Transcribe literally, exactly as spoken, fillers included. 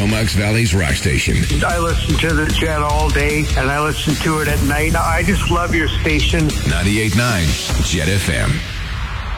Comox Valley's rock station. I listen to the Jet all day, and I listen to it at night. I just love your station. ninety-eight point nine Jet F M.